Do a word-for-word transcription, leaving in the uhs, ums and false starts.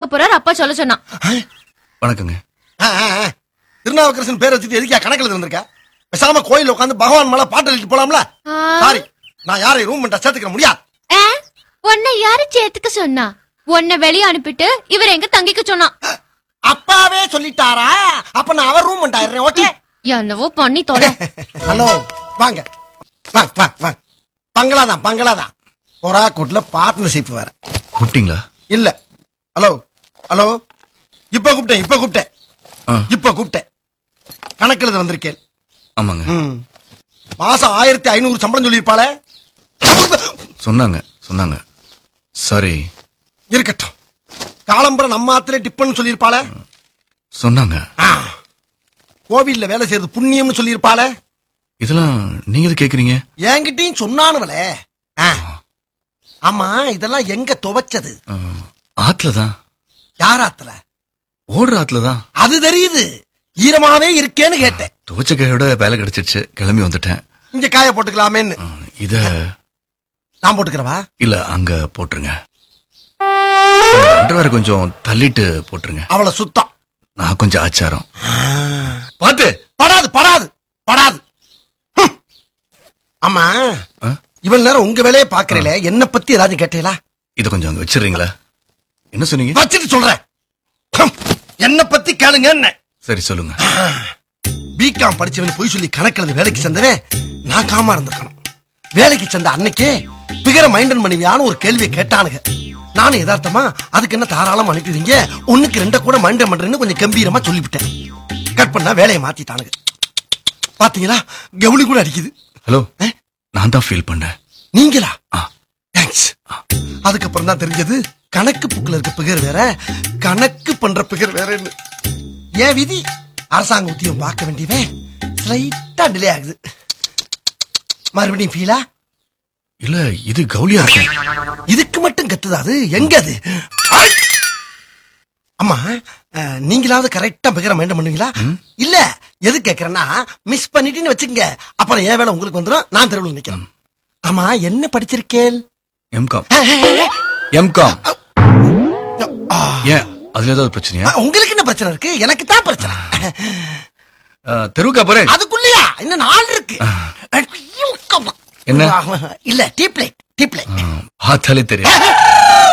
போறாரு, அப்பா சொல்ல சொன்னா. வணக்கங்க. திருநாவுக்கரசன் பேர் வச்சுட்டு எதுக்கா கணக்குல வந்திருக்க? பேசாம கோயில் உட்காந்து பகவான் மேல பாட்டு எழுதிட்டு போலாம்ல. சாரி, நான் யாரையும் ரூம் பண்ண சேர்த்துக்க முடியாது. உன்னை யாரு சேர்த்துக்க சொன்னா? உன்னை வெளியே அனுப்பிட்டு இவர் எங்க தங்கிக்க சொன்னா? அப்பாவே சொல்லிட்டாரா? அப்ப நான் அவர் ரூம் பண்ணிட்டாயிரேன். ஓகே, என்னவோ பண்ணி தொலை. ஹலோ, வாங்க வாங்க வாங்க வாங்க. பங்களாதான் பங்களாதான். பொறா கூட்டுல பார்ட்னர்ஷிப் வேற. கூப்பிட்டீங்களா? இல்ல. ஹலோ ஹலோ, இப்ப கூப்பிட்டேன் இப்ப கூப்பிட்டேன் இப்ப கூப்பிட்டேன். கணக்குல வந்திருக்கேன். ஆமாங்க. மாசம் ஆயிரத்தி ஐநூறு சம்பளம் சொல்லியிருப்பாளே. சொன்னாங்க சொன்னாங்க. சாரி. இருக்கட்டும். காலம்பரம் நம்ம ஆத்திலே டிப்பன் சொல்லியிருப்பாளே. சொன்னாங்க. கோவில்ல வேலை செய்யறது புண்ணியம்னு சொல்லியிருப்பாளே. இதெல்லாம் நீங்க எது கேக்குறீங்க? என்கிட்டயும் சொன்னானுவலே. ஆமா, இதெல்லாம் எங்க துவைச்சது? ஆத்துலதான். யார் ஆத்துல? ஓடுற ஆத்துலதான். அது தெரியுது, ஈரமாவே இருக்கேன்னு கேட்டேன். துவைச்ச கையோட வேலை கிடைச்சிருச்சு, கிளம்பி வந்துட்டேன். இங்க காய போட்டுக்கலாமேன்னு. இத நான் போட்டுக்கிறவா? இல்ல, அங்க போட்டுருங்க. வேற கொஞ்சம் தள்ளிட்டு போட்டுருங்க. அவளை சுத்தம். நான் கொஞ்சம் ஆச்சாரம். பாத்து படாது படாது படாது. ஆமா, இவள் நேரம் உங்க வேலையை பாக்குறீல, என்ன பத்தி ஏதாவது கேட்டீங்களா? இத கொஞ்சம் அங்க வச்சிடுறீங்களா? என்ன சொன்னீங்க? வச்சிட்டு சொல்றேன். என்ன பத்தி கேளுங்க. என்ன? சரி, சொல்லுங்க. பிகாம் படிச்சவன் போய் சொல்லி கணக்கில் வேலைக்கு சேர்ந்தவன் நான் காமா இருந்திருக்கணும். வேலைக்கு சேர்ந்த அன்னைக்கே பிகர மைண்டன் மனைவியான ஒரு கேள்வியை கேட்டானுங்க. நானும் யதார்த்தமா அதுக்கு என்ன தாராளம் அனுப்பிடுவீங்க, ஒண்ணுக்கு ரெண்ட கூட மைண்டன் பண்றேன்னு கொஞ்சம் கம்பீரமா சொல்லிவிட்டேன். கட் பண்ணா வேலையை மாத்திட்டானுங்க. பாத்தீங்களா, கவுளி கூட அடிக்குது. ஹலோ, நான் தான் ஃபீல் பண்ணேன். நீங்களா? தேங்க்ஸ். அதுக்கப்புறம் தான் தெரிஞ்சது, கணக்கு புக்கில் இருக்க பிகர் வேற, கணக்கு பண்ற பிகர் வேறன்னு. ஏன் விதி, அரசாங்க உத்தியம் பார்க்க வேண்டியவன் ஸ்லைட்டா டிலே ஆகுது. மறுபடியும் ஃபீலா? இல்ல, இது கவுலியா இருக்கு. இதுக்கு மட்டும் கத்துதா அது? எங்க அது? அம்மா, நீங்களாவது கரெக்டா பிகர மைண்ட் பண்ணுவீங்களா? இல்ல, எது கேக்குறேன்னா, மிஸ் பண்ணிட்டீன்னு வச்சுக்கங்க, அப்புறம் ஏன் வேலை உங்களுக்கு வந்துடும், நான் தெருவில் நிக்கிறேன். ஆமா, என்ன படிச்சிருக்கேன்? எம்காம். எம்காம். ஏன், அதுல ஏதாவது பிரச்சனையா? உங்களுக்கு என்ன பிரச்சனை இருக்கு? எனக்கு தான் பிரச்சனை. தெருவுக்கா போறேன். அதுக்குள்ளயா இன்னும் நாள் இருக்கு. என்ன? இல்ல, டீப்லைட் டீப்லைட் பார்த்தாலே தெரியும்.